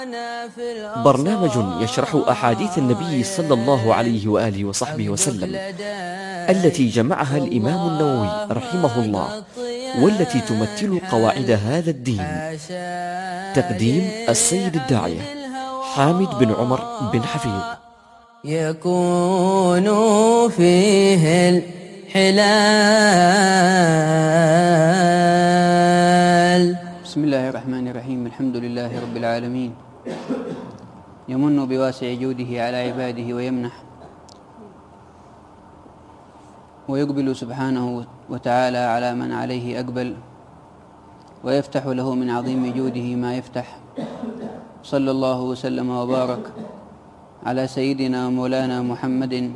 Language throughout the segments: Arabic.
برنامج يشرح أحاديث النبي صلى الله عليه وآله وصحبه وسلم التي جمعها الإمام النووي رحمه الله، والتي تمثل قواعد هذا الدين. تقديم السيد الداعية حامد بن عمر بن حفيظ. يكون فيه الحلال. بسم الله الرحمن الرحيم. الحمد لله رب العالمين، يمن بواسع جوده على عباده ويمنح، ويقبل سبحانه وتعالى على من عليه أقبل، ويفتح له من عظيم جوده ما يفتح. صلى الله وسلم وبارك على سيدنا مولانا محمد،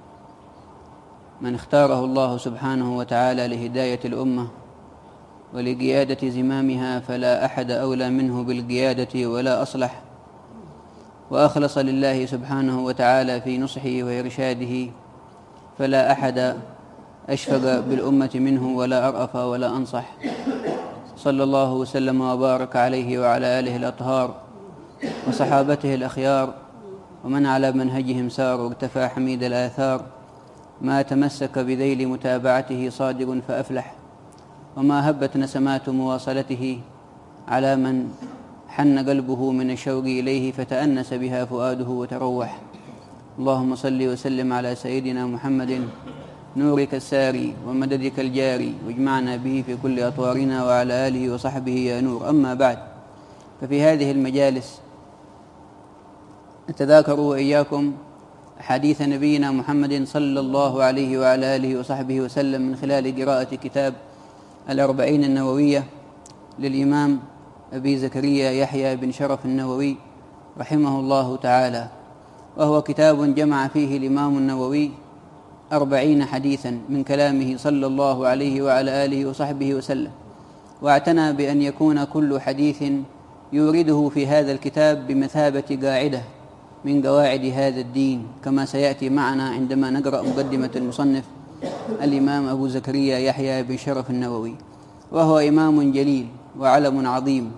من اختاره الله سبحانه وتعالى لهداية الأمة ولقيادة زمامها، فلا أحد أولى منه بالقيادة ولا أصلح، وأخلص لله سبحانه وتعالى في نصحه وإرشاده، فلا أحد أشفق بالأمة منه ولا أرأف ولا أنصح. صلى الله وسلم وبارك عليه وعلى آله الأطهار وصحابته الأخيار، ومن على منهجهم سار واقتفى حميد الآثار. ما تمسك بذيل متابعته صادق فأفلح، وما هبت نسمات مواصلته على من حن قلبه من الشوق إليه فتأنس بها فؤاده وتروح. اللهم صل وسلم على سيدنا محمد، نورك الساري ومددك الجاري، واجمعنا به في كل أطوارنا، وعلى آله وصحبه يا نور. أما بعد، ففي هذه المجالس نتذاكر وإياكم حديث نبينا محمد صلى الله عليه وعلى آله وصحبه وسلم من خلال قراءة كتاب الأربعين النووية للإمام أبي زكريا يحيى بن شرف النووي رحمه الله تعالى، وهو كتاب جمع فيه الإمام النووي 40 حديثا من كلامه صلى الله عليه وعلى آله وصحبه وسلم، واعتنى بأن يكون كل حديث يورده في هذا الكتاب بمثابة قاعدة من قواعد هذا الدين، كما سيأتي معنا عندما نقرأ مقدمة المصنف الإمام أبو زكريا يحيى بن شرف النووي. وهو إمام جليل وعلم عظيم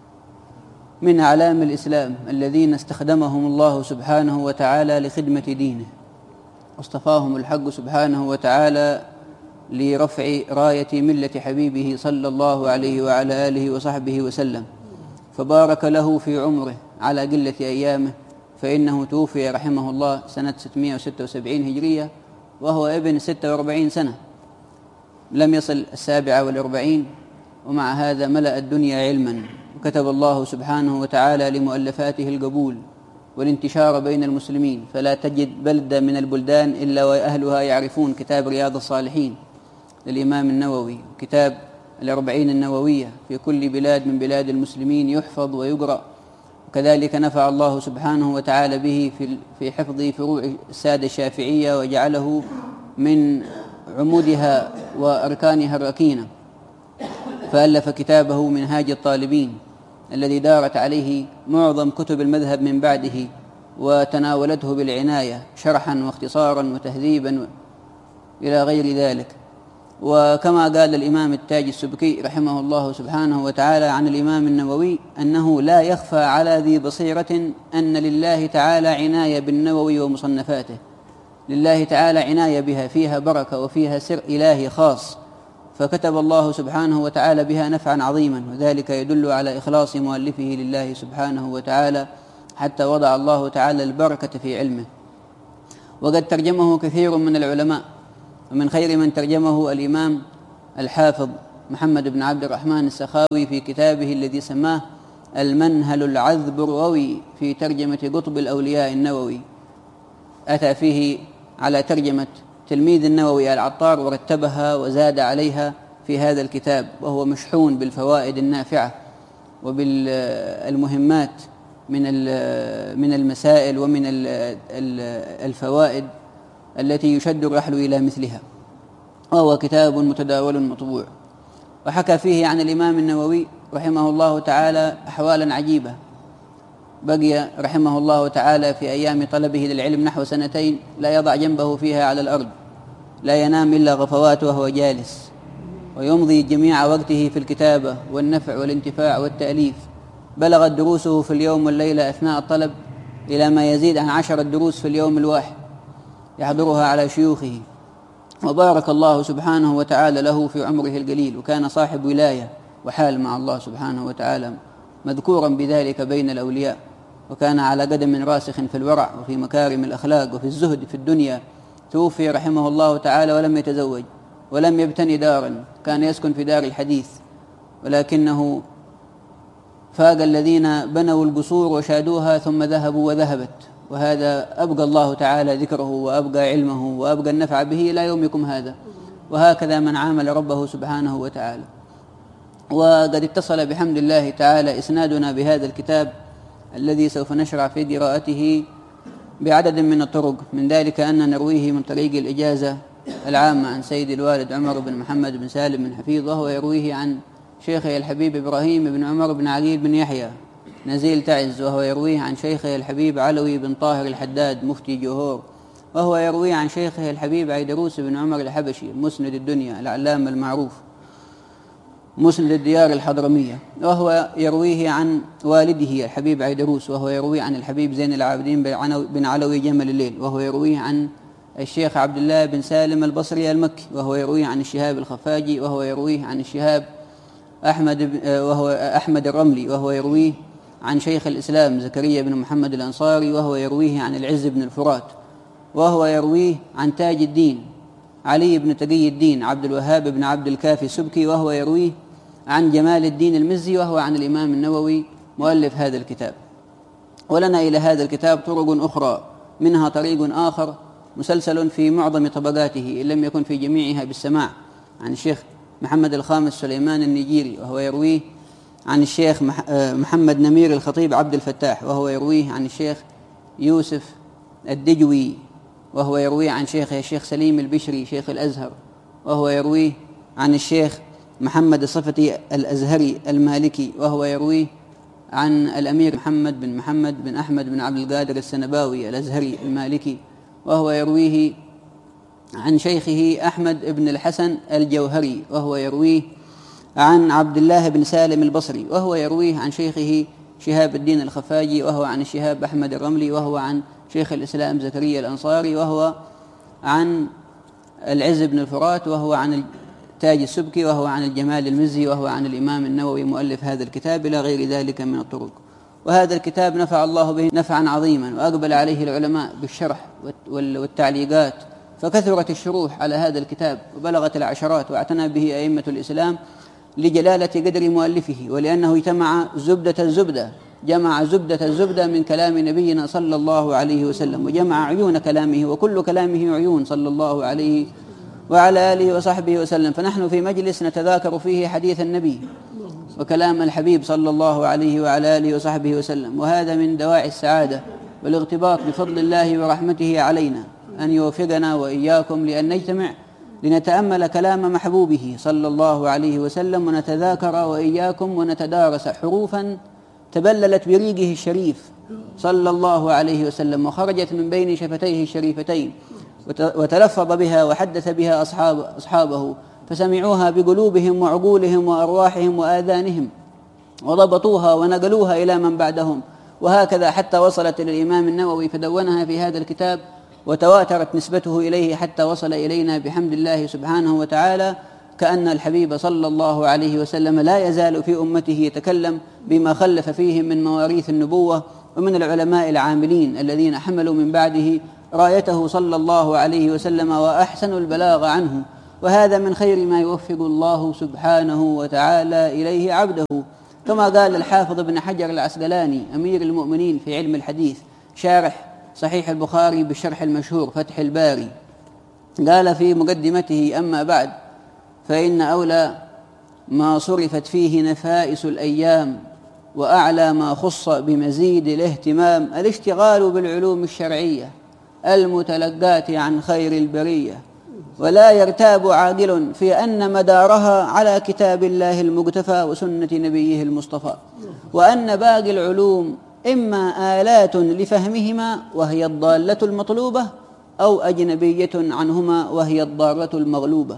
من أعلام الإسلام الذين استخدمهم الله سبحانه وتعالى لخدمة دينه، واصطفاهم الحق سبحانه وتعالى لرفع راية ملة حبيبه صلى الله عليه وعلى آله وصحبه وسلم، فبارك له في عمره على قلة أيامه، فإنه توفي رحمه الله سنة 676 هجرية وهو ابن 46 سنة، لم يصل 47، ومع هذا ملأ الدنيا علما، وكتب الله سبحانه وتعالى لمؤلفاته القبول والانتشار بين المسلمين، فلا تجد بلدة من البلدان إلا وأهلها يعرفون كتاب رياض الصالحين للإمام النووي، كتاب الأربعين النووية في كل بلاد من بلاد المسلمين يحفظ ويقرأ. وكذلك نفع الله سبحانه وتعالى به في حفظ فروع السادة الشافعية، وجعله من عمودها وأركانها الركينة، فألف كتابه منهاج الطالبين الذي دارت عليه معظم كتب المذهب من بعده، وتناولته بالعناية شرحا واختصارا وتهذيبا إلى غير ذلك. وكما قال الإمام التاج السبكي رحمه الله سبحانه وتعالى عن الإمام النووي أنه لا يخفى على ذي بصيرة أن لله تعالى عناية بالنووي ومصنفاته، لله تعالى عناية بها، فيها بركة وفيها سر إلهي خاص، فكتب الله سبحانه وتعالى بها نفعا عظيما، وذلك يدل على إخلاص مؤلفه لله سبحانه وتعالى، حتى وضع الله تعالى البركة في علمه. وقد ترجمه كثير من العلماء، ومن خير من ترجمه الإمام الحافظ محمد بن عبد الرحمن السخاوي في كتابه الذي سماه المنهل العذب الروي في ترجمة قطب الأولياء النووي، أتى فيه على ترجمة تلميذ النووي العطار ورتبها وزاد عليها في هذا الكتاب، وهو مشحون بالفوائد النافعة وبالمهمات من المسائل ومن الفوائد التي يشد الرحل إلى مثلها، وهو كتاب متداول مطبوع. وحكى فيه عن الإمام النووي رحمه الله تعالى أحوالا عجيبة. بقي رحمه الله تعالى في أيام طلبه للعلم نحو 2 لا يضع جنبه فيها على الأرض، لا ينام إلا غفوات وهو جالس، ويمضي جميع وقته في الكتابة والنفع والانتفاع والتأليف، بلغت دروسه في اليوم والليلة أثناء الطلب إلى ما يزيد عن 10 دروس في اليوم الواحد يحضرها على شيوخه، وبارك الله سبحانه وتعالى له في عمره القليل، وكان صاحب ولاية وحال مع الله سبحانه وتعالى مذكورا بذلك بين الأولياء، وكان على قدم راسخ في الورع وفي مكارم الأخلاق وفي الزهد في الدنيا. توفي رحمه الله تعالى ولم يتزوج ولم يبتني دارا، كان يسكن في دار الحديث، ولكنه فاق الذين بنوا القصور وشادوها ثم ذهبوا وذهبت، وهذا أبقى الله تعالى ذكره وأبقى علمه وأبقى النفع به إلى يومكم هذا. وهكذا من عامل ربه سبحانه وتعالى. وقد اتصل بحمد الله تعالى إسنادنا بهذا الكتاب الذي سوف نشرع في قراءته بعدد من الطرق، من ذلك أن نرويه من طريق الإجازة العامة عن سيد الوالد عمر بن محمد بن سالم بن حفيظ، وهو يرويه عن شيخه الحبيب إبراهيم بن عمر بن عقيل بن يحيى نزيل تعز، وهو يرويه عن شيخه الحبيب علوي بن طاهر الحداد مفتي جوهور، وهو يرويه عن شيخه الحبيب عيدروس بن عمر الحبشي مسند الدنيا العلامة المعروف مسند الديار الحضرمية، وهو يرويه عن والده الحبيب عيدروس، وهو يرويه عن الحبيب زين العابدين بن علوي جمل الليل، وهو يرويه عن الشيخ عبد الله بن سالم البصري المكي، وهو يرويه عن الشهاب الخفاجي، وهو يرويه عن الشهاب أحمد الرملي، وهو يرويه عن شيخ الإسلام زكريا بن محمد الأنصاري، وهو يرويه عن العز بن الفرات، وهو يرويه عن تاج الدين علي بن تقي الدين عبد الوهاب بن عبد الكافي السبكي، وهو يرويه عن جمال الدين المزي، وهو عن الإمام النووي مؤلف هذا الكتاب. ولنا إلى هذا الكتاب طرق أخرى، منها طريق آخر مسلسل في معظم طبقاته إن لم يكن في جميعها بالسماع، عن الشيخ محمد الخامس سليمان النيجيري، وهو يرويه عن الشيخ محمد نمير الخطيب عبد الفتاح، وهو يرويه عن الشيخ يوسف الدجوي، وهو يرويه عن شيخه الشيخ سليم البشري شيخ الأزهر، وهو يرويه عن الشيخ محمد الصفتي الأزهري المالكي، وهو يرويه عن الأمير محمد بن أحمد بن عبد القادر السنباوي الأزهري المالكي، وهو يرويه عن شيخه أحمد بن الحسن الجوهري، وهو يرويه عن عبد الله بن سالم البصري، وهو يرويه عن شيخه شهاب الدين الخفاجي، وهو عن الشهاب أحمد الرملي، وهو عن شيخ الإسلام زكريا الأنصاري، وهو عن العز بن الفرات، وهو عن تاج السبكي، وهو عن الجمال المزي، وهو عن الإمام النووي مؤلف هذا الكتاب، إلى غير ذلك من الطرق. وهذا الكتاب نفع الله به نفعا عظيما، وأقبل عليه العلماء بالشرح والتعليقات، فكثرت الشروح على هذا الكتاب وبلغت العشرات، واعتنى به أئمة الإسلام لجلالة قدر مؤلفه، ولأنه جمع جمع زبدة الزبدة من كلام نبينا صلى الله عليه وسلم، وجمع عيون كلامه، وكل كلامه عيون صلى الله عليه وعلى آله وصحبه وسلم. فنحن في مجلس نتذاكر فيه حديث النبي وكلام الحبيب صلى الله عليه وعلى آله وصحبه وسلم، وهذا من دواعي السعادة والاغتباط بفضل الله ورحمته علينا، أن يوفقنا وإياكم لأن نجتمع لنتأمل كلام محبوبه صلى الله عليه وسلم، ونتذاكر وإياكم ونتدارس حروفا تبللت بريقه الشريف صلى الله عليه وسلم، وخرجت من بين شفتيه الشريفتين، وتلفظ بها وحدث بها أصحابه، فسمعوها بقلوبهم وعقولهم وأرواحهم وآذانهم، وضبطوها ونقلوها إلى من بعدهم، وهكذا حتى وصلت إلى الإمام النووي فدونها في هذا الكتاب، وتواترت نسبته إليه حتى وصل إلينا بحمد الله سبحانه وتعالى، كأن الحبيب صلى الله عليه وسلم لا يزال في أمته يتكلم بما خلف فيهم من مواريث النبوة، ومن العلماء العاملين الذين حملوا من بعده رايته صلى الله عليه وسلم وأحسنوا البلاغ عنه. وهذا من خير ما يوفق الله سبحانه وتعالى إليه عبده، كما قال الحافظ ابن حجر العسقلاني أمير المؤمنين في علم الحديث شارح صحيح البخاري بالشرح المشهور فتح الباري، قال في مقدمته: أما بعد، فإن أولى ما صرفت فيه نفائس الأيام وأعلى ما خص بمزيد الاهتمام الاشتغال بالعلوم الشرعية المتلقاة عن خير البرية، ولا يرتاب عاقل في أن مدارها على كتاب الله المقتفى وسنة نبيه المصطفى، وأن باقي العلوم إما آلات لفهمهما وهي الضالة المطلوبة، أو أجنبية عنهما وهي الضارة المغلوبة.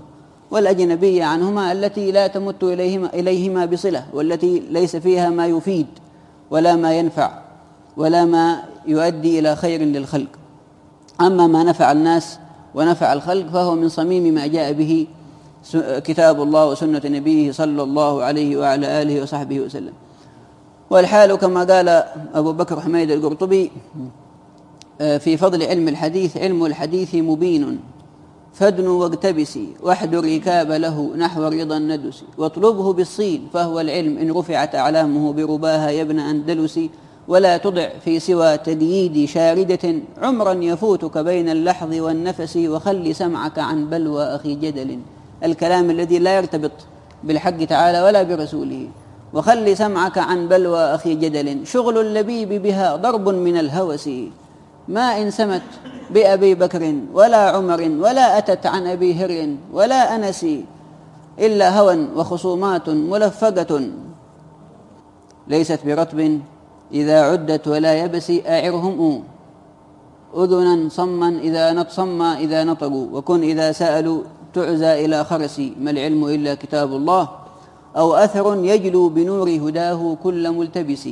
والأجنبية عنهما التي لا تمت إليهما بصلة، والتي ليس فيها ما يفيد، ولا ما ينفع ولا ما يؤدي إلى خير للخلق. أما ما نفع الناس ونفع الخلق فهو من صميم ما جاء به كتاب الله وسنة نبيه صلى الله عليه وعلى آله وصحبه وسلم. والحال كما قال أبو بكر حميد القرطبي في فضل علم الحديث: علم الحديث مبين فادنوا واقتبسي واحذر ركاب له نحو رضا الندس واطلبه بالصين فهو العلم إن رفعت أعلامه برباها يا ابن أندلس ولا تضع في سوى تدييد شاردة عمرا يفوتك بين اللحظ والنفس وخل سمعك عن بلوى أخي جدل. الكلام الذي لا يرتبط بالحق تعالى ولا برسوله. وخل سمعك عن بلوى أخي جدل شغل اللبيب بها ضرب من الهوس ما إن سمت بأبي بكر ولا عمر ولا أتت عن أبي هر ولا أنس إلا هوى وخصومات ملفقة ليست برطب إذا عدت ولا يبس أعرهم أذنا صما إذا نطقوا وكن إذا سألوا تعزى إلى خرسي ما العلم إلا كتاب الله أو أثر يجلو بنور هداه كل ملتبس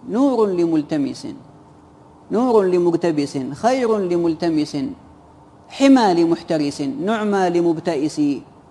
نور لمقتبس خير لملتمس حمى لمحترس نعمى لمبتئس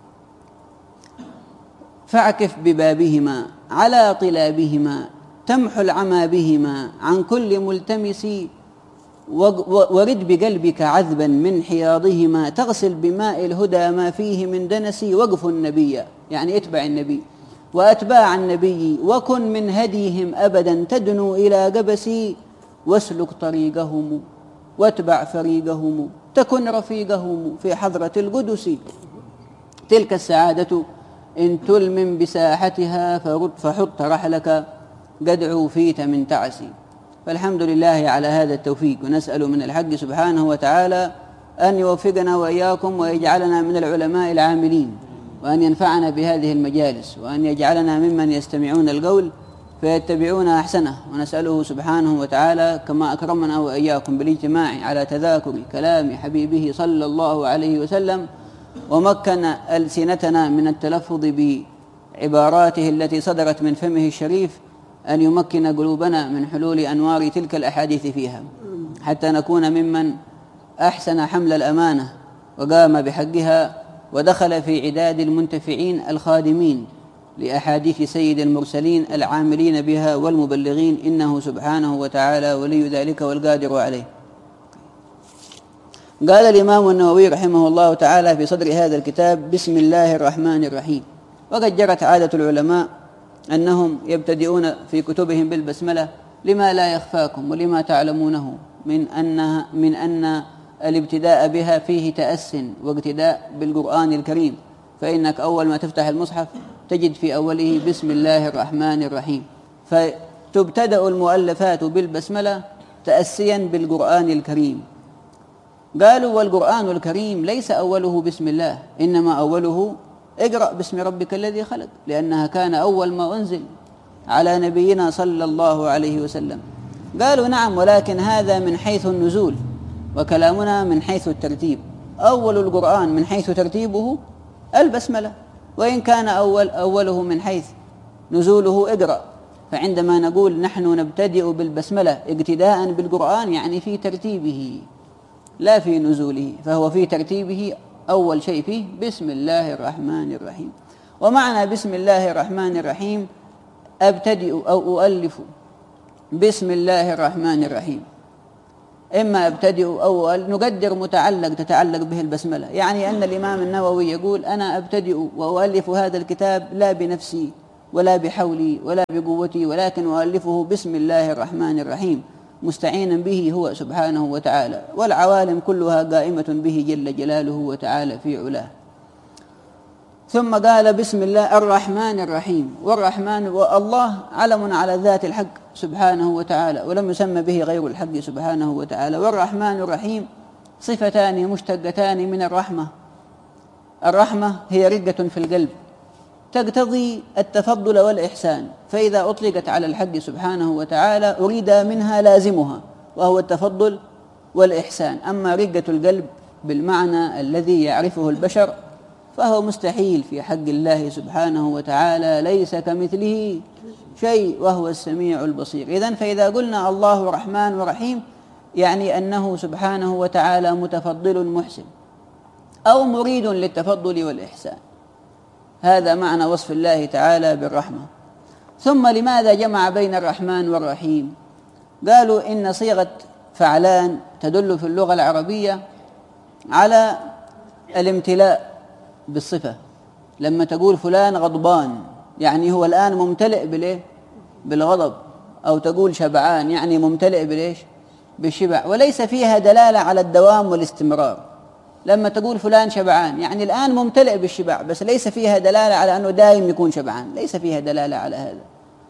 فاعكف ببابهما على طلابهما تمحو العمى بهما عن كل ملتمس ورد بقلبك عذبا من حياضهما تغسل بماء الهدى ما فيه من دنس وقف النبي يعني اتبع النبي وأتباع النبي وكن من هديهم أبدا تدنو إلى قبس واسلك طريقهم واتبع فريقهم تكن رفيقهم في حضرة القدس تلك السعادة إن تلمم بساحتها فحط رحلك قد عوفيت من تعسي. فالحمد لله على هذا التوفيق ونسأل من الحق سبحانه وتعالى أن يوفقنا وإياكم ويجعلنا من العلماء العاملين وأن ينفعنا بهذه المجالس وأن يجعلنا ممن يستمعون القول فيتبعون أحسنه. ونسأله سبحانه وتعالى كما أكرمنا وإياكم بالاجتماع على تذاكر كلام حبيبه صلى الله عليه وسلم ومكن ألسنتنا من التلفظ بعباراته التي صدرت من فمه الشريف أن يمكن قلوبنا من حلول أنوار تلك الأحاديث فيها حتى نكون ممن أحسن حمل الأمانة وقام بحقها ودخل في عداد المنتفعين الخادمين لأحاديث سيد المرسلين العاملين بها والمبلغين إنه سبحانه وتعالى ولي ذلك والقادر عليه. قال الإمام النووي رحمه الله تعالى في صدر هذا الكتاب: بسم الله الرحمن الرحيم. وقد جرت عادة العلماء أنهم يبتدئون في كتبهم بالبسملة لما لا يخفاكم ولما تعلمونه من أن الابتداء بها فيه تأس واقتداء بالقرآن الكريم، فإنك أول ما تفتح المصحف تجد في أوله بسم الله الرحمن الرحيم، فتبتدأ المؤلفات بالبسملة تأسيا بالقرآن الكريم. قالوا: والقرآن الكريم ليس أوله بسم الله، إنما أوله اقرأ باسم ربك الذي خلق، لأنها كان أول ما أنزل على نبينا صلى الله عليه وسلم. قالوا: نعم، ولكن هذا من حيث النزول، وكلامنا من حيث الترتيب. أول القرآن من حيث ترتيبه البسملة، وإن كان أوله من حيث نزوله اقرأ. فعندما نقول نحن نبتدئ بالبسملة اقتداء بالقرآن يعني في ترتيبه لا في نزوله، فهو في ترتيبه أول شيء فيه بسم الله الرحمن الرحيم. ومعنى بسم الله الرحمن الرحيم أبتدئ أو أؤلف بسم الله الرحمن الرحيم، إما أبتدئ أو نقدر متعلق تتعلق به البسملة، يعني أن الإمام النووي يقول: أنا أبتدئ وأؤلف هذا الكتاب لا بنفسي ولا بحولي ولا بقوتي، ولكن أؤلفه بسم الله الرحمن الرحيم مستعينا به هو سبحانه وتعالى، والعوالم كلها قائمة به جل جلاله وتعالى في علاه. ثم قال: بسم الله الرحمن الرحيم. والرحمن والله علم على ذات الحق سبحانه وتعالى، ولم يسمى به غير الحق سبحانه وتعالى. والرحمن الرحيم صفتان مشتقتان من الرحمة. الرحمة هي رقة في القلب تقتضي التفضل والإحسان، فإذا أطلقت على الحق سبحانه وتعالى أريد منها لازمها وهو التفضل والإحسان. أما رقة القلب بالمعنى الذي يعرفه البشر فهو مستحيل في حق الله سبحانه وتعالى، ليس كمثله شيء وهو السميع البصير. إذن فإذا قلنا الله رحمن ورحيم يعني أنه سبحانه وتعالى متفضل محسن أو مريد للتفضل والإحسان، هذا معنى وصف الله تعالى بالرحمة. ثم لماذا جمع بين الرحمن والرحيم؟ قالوا إن صيغة فعلان تدل في اللغة العربية على الامتلاء بالصفة. لما تقول فلان غضبان يعني هو الآن ممتلئ بالإيه؟ بالغضب، أو تقول شبعان يعني ممتلئ بالإيش؟ بالشبع، وليس فيها دلالة على الدوام والاستمرار. لما تقول فلان شبعان يعني الآن ممتلئ بالشبع، بس ليس فيها دلالة على أنه دائم يكون شبعان، ليس فيها دلالة على هذا.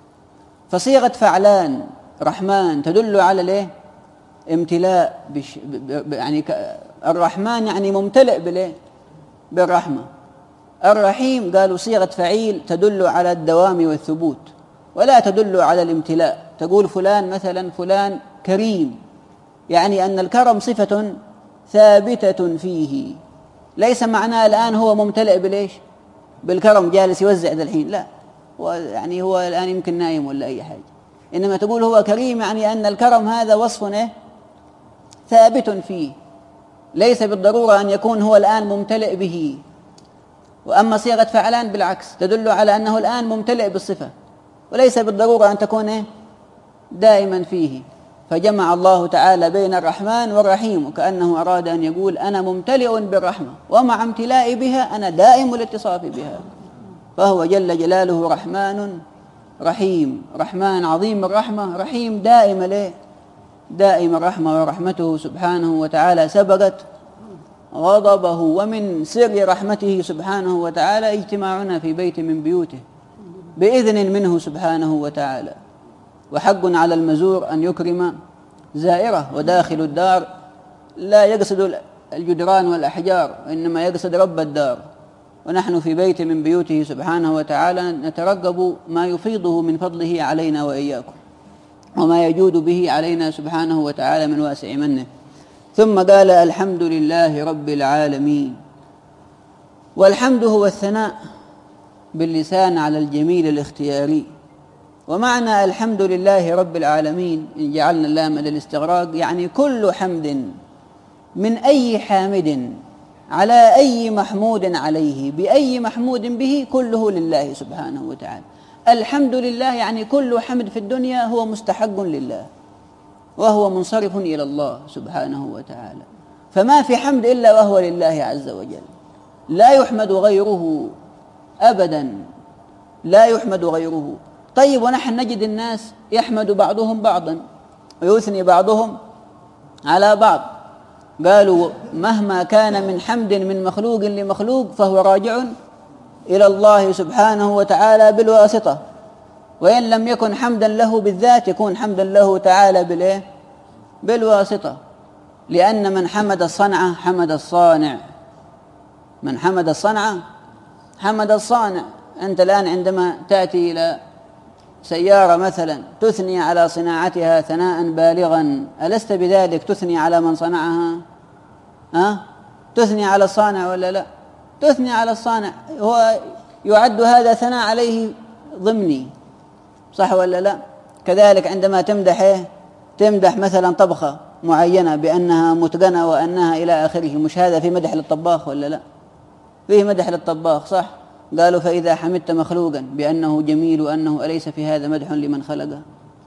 فصيغة فعلان رحمن تدل على الإيه؟ امتلاء يعني الرحمن يعني ممتلئ بالإيه؟ بالرحمة. الرحيم قالوا صيغة فعيل تدل على الدوام والثبوت ولا تدل على الامتلاء. تقول فلان مثلا فلان كريم يعني أن الكرم صفة ثابتة فيه، ليس معناه الآن هو ممتلئ بالإيش؟ بالكرم جالس يوزع ذا الحين، لا، يعني هو الآن يمكن نايم ولا أي حاجة. إنما تقول هو كريم يعني أن الكرم هذا وصف ثابت فيه، ليس بالضرورة أن يكون هو الآن ممتلئ به. وأما صيغة فعلان بالعكس تدل على أنه الآن ممتلئ بالصفة وليس بالضرورة أن تكون دائما فيه. فجمع الله تعالى بين الرحمن والرحيم، وكأنه أراد أن يقول أنا ممتلئ بالرحمة ومع امتلائي بها أنا دائم الاتصاف بها. فهو جل جلاله رحمن رحيم، رحمن عظيم الرحمة، رحيم دائم له دائم الرحمة، ورحمته سبحانه وتعالى سبقت غضبه. ومن سر رحمته سبحانه وتعالى اجتماعنا في بيت من بيوته بإذن منه سبحانه وتعالى. وحق على المزور أن يكرم زائره، وداخل الدار لا يقصد الجدران والأحجار وإنما يقصد رب الدار. ونحن في بيت من بيوته سبحانه وتعالى نترقب ما يفيضه من فضله علينا وإياكم وما يجود به علينا سبحانه وتعالى من واسع منه. ثم قال الحمد لله رب العالمين. والحمد هو الثناء باللسان على الجميل الاختياري. ومعنى الحمد لله رب العالمين إن جعلنا اللام للاستغراق يعني كل حمد من أي حامد على أي محمود عليه بأي محمود به كله لله سبحانه وتعالى. الحمد لله يعني كل حمد في الدنيا هو مستحق لله وهو منصرف إلى الله سبحانه وتعالى، فما في حمد إلا وهو لله عز وجل، لا يحمد غيره أبدا، لا يحمد غيره. طيب ونحن نجد الناس يحمد بعضهم بعضا ويثني بعضهم على بعض. قالوا مهما كان من حمد من مخلوق لمخلوق فهو راجع إلى الله سبحانه وتعالى بالواسطة، وإن لم يكن حمدا له بالذات يكون حمدا له تعالى بالواسطة. لأن من حمد الصنعة حمد الصانع، من حمد الصنعة حمد الصانع. أنت الآن عندما تأتي إلى سيارة مثلا تثني على صناعتها ثناء بالغا، ألست بذلك تثني على من صنعها؟ تثني على الصانع ولا لا؟ تثني على الصانع، هو يعد هذا ثناء عليه ضمني، صح ولا لا؟ كذلك عندما تمدح مثلا طبخة معينة بأنها متقنة وأنها إلى آخره، مش هذا في مدح للطباخ ولا لا؟ فيه مدح للطباخ، صح؟ قالوا فإذا حمدت مخلوقا بأنه جميل وأنه أليس في هذا مدح لمن خلقه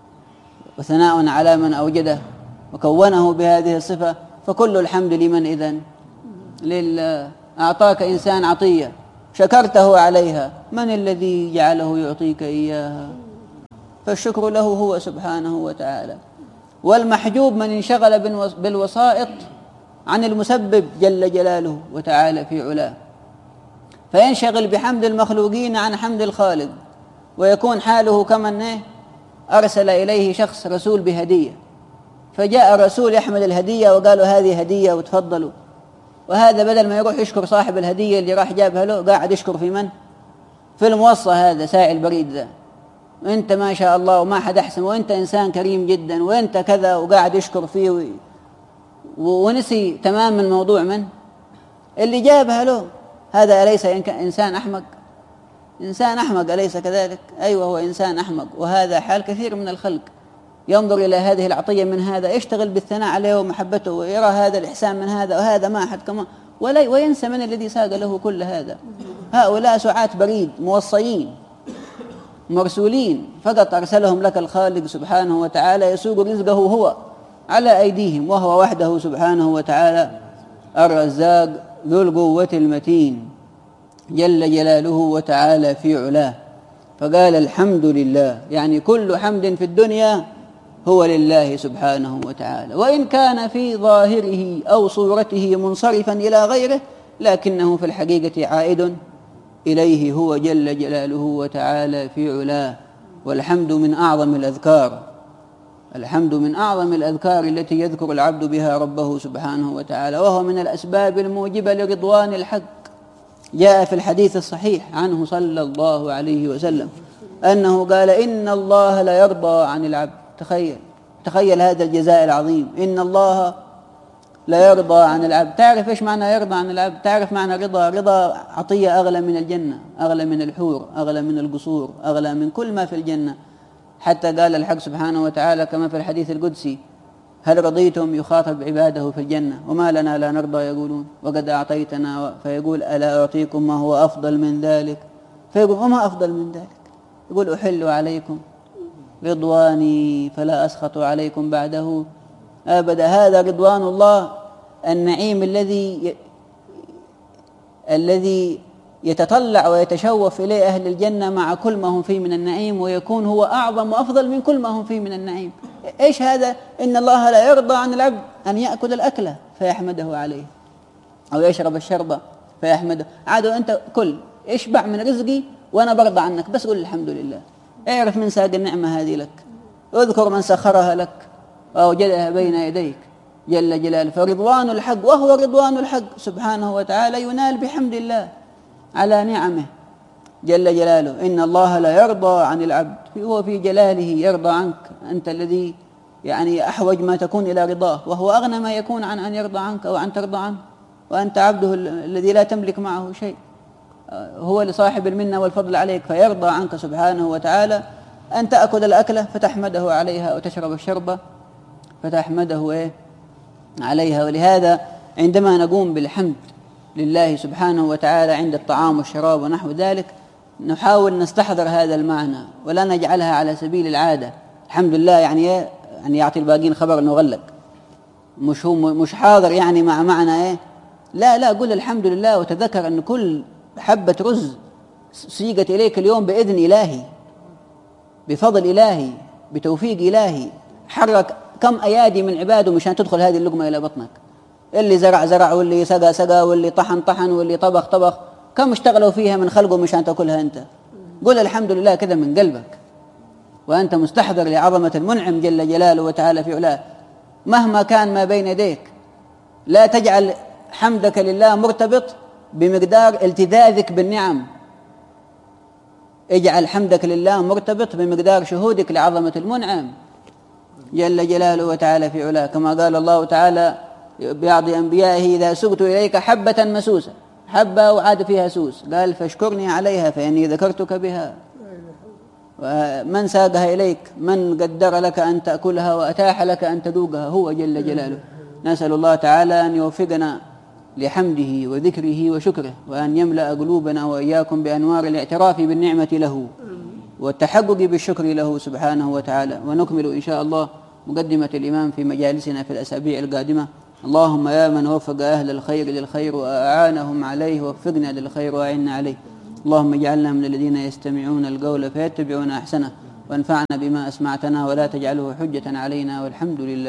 وثناء على من أوجده وكونه بهذه الصفة، فكل الحمد لمن إذن؟ لله. أعطاك إنسان عطية شكرته عليها، من الذي جعله يعطيك إياها؟ فالشكر له هو سبحانه وتعالى. والمحجوب من انشغل بالوسائط عن المسبب جل جلاله وتعالى في علاه، فينشغل بحمد المخلوقين عن حمد الخالق، ويكون حاله كمن أرسل إليه شخص رسول بهدية، فجاء الرسول يحمل الهدية وقالوا هذه هدية وتفضلوا، وهذا بدل ما يروح يشكر صاحب الهدية اللي راح جابها له قاعد يشكر في من؟ في الموصى هذا ساعي البريد ذا، وانت ما شاء الله وما حد أحسن وانت إنسان كريم جدا وانت كذا، وقاعد يشكر فيه ونسي تماما الموضوع من اللي جابها له. هذا أليس إنسان أحمق؟ إنسان أحمق أليس كذلك؟ أيوة هو إنسان أحمق. وهذا حال كثير من الخلق، ينظر إلى هذه العطية من هذا، يشتغل بالثناء عليه ومحبته، ويرى هذا الإحسان من هذا، وهذا ما أحد كمان، وينسى من الذي ساق له كل هذا. هؤلاء سعاة بريد موصيين مرسولين، فقط أرسلهم لك الخالق سبحانه وتعالى يسوق رزقه هو على أيديهم، وهو وحده سبحانه وتعالى الرزاق ذو القوة المتين جل جلاله وتعالى في علاه. فقال الحمد لله، يعني كل حمد في الدنيا هو لله سبحانه وتعالى، وإن كان في ظاهره أو صورته منصرفا إلى غيره، لكنه في الحقيقة عائد إليه هو جل جلاله وتعالى في علاه. والحمد من أعظم الأذكار، الحمد من أعظم الأذكار التي يذكر العبد بها ربه سبحانه وتعالى، وهو من الأسباب الموجبة لرضوان الحق. جاء في الحديث الصحيح عنه صلى الله عليه وسلم أنه قال إن الله لا يرضى عن العبد. تخيل هذا الجزاء العظيم، إن الله لا يرضى عن العبد. تعرف إيش معنى يرضى عن العبد؟ تعرف معنى رضا؟ رضا عطية أغلى من الجنة، أغلى من الحور، أغلى من القصور، أغلى من كل ما في الجنة. حتى قال الحق سبحانه وتعالى كما في الحديث القدسي: هل رضيتم؟ يخاطب عباده في الجنة: وما لنا لا نرضى يقولون وقد أعطيتنا. فيقول: ألا أعطيكم ما هو أفضل من ذلك؟ فيقول: وما أفضل من ذلك؟ يقول: أحل عليكم رضواني فلا أسخط عليكم بعده أبدا. هذا رضوان الله، النعيم الذي يتطلع ويتشوف إليه أهل الجنة مع كل ما هم فيه من النعيم، ويكون هو أعظم وأفضل من كل ما هم فيه من النعيم. إيش هذا؟ إن الله لا يرضى عن العبد أن يأكل الأكلة فيحمده عليه، أو يشرب الشربة فيحمده. عادوا أنت كل اشبع من رزقي وأنا برضى عنك، بس قل الحمد لله. اعرف من ساق النعمة هذه لك، اذكر من سخرها لك وأوجدها بين يديك جل جلاله. فرضوان الحق، وهو رضوان الحق سبحانه وتعالى، ينال بحمد الله على نعمه جل جلاله. إن الله لا يرضى عن العبد، هو في جلاله يرضى عنك، أنت الذي يعني أحوج ما تكون إلى رضاه، وهو أغنى ما يكون عن أن يرضى عنك أو أن ترضى عنه، وأنت عبده الذي لا تملك معه شيء، هو لصاحب المنة والفضل عليك، فيرضى عنك سبحانه وتعالى أن تأكل الأكلة فتحمده عليها، وتشرب الشربة فتحمده عليها. ولهذا عندما نقوم بالحمد لله سبحانه وتعالى عند الطعام والشراب ونحو ذلك، نحاول نستحضر هذا المعنى ولا نجعلها على سبيل العادة. الحمد لله يعني يعطي الباقين خبر أنه غلق، مش حاضر يعني مع معنى لا قل الحمد لله، وتذكر أن كل حبة رز سيقت إليك اليوم بإذن إلهي، بفضل إلهي، بتوفيق إلهي. حرك كم أيادي من عباده مشان تدخل هذه اللقمة إلى بطنك. اللي زرع، واللي سقى، واللي طحن، واللي طبخ، كم اشتغلوا فيها من خلقه مشان تأكلها أنت. قل الحمد لله كذا من قلبك، وأنت مستحضر لعظمة المنعم جل جلاله وتعالى في علاه مهما كان ما بين يديك. لا تجعل حمدك لله مرتبط بمقدار التذاذك بالنعم، اجعل حمدك لله مرتبط بمقدار شهودك لعظمة المنعم جل جلاله وتعالى في علاه. كما قال الله تعالى بعض أنبيائه: إذا سقت إليك حبة مسوسة، حبة وعاد فيها سوس، قال: فاشكرني عليها فإني ذكرتك بها. ومن ساقها إليك؟ من قدر لك أن تأكلها وأتاح لك أن تذوقها؟ هو جل جلاله. نسأل الله تعالى أن يوفقنا لحمده وذكره وشكره، وأن يملأ قلوبنا وإياكم بأنوار الاعتراف بالنعمة له والتحقق بالشكر له سبحانه وتعالى. ونكمل إن شاء الله مقدمة الإمام في مجالسنا في الأسابيع القادمة. اللهم يا من وفق أهل الخير للخير وأعانهم عليه، وفقنا للخير وأعنا عليه. اللهم اجعلنا من الذين يستمعون القول فيتبعون أحسنه، وانفعنا بما أسمعتنا ولا تجعله حجة علينا، والحمد لله.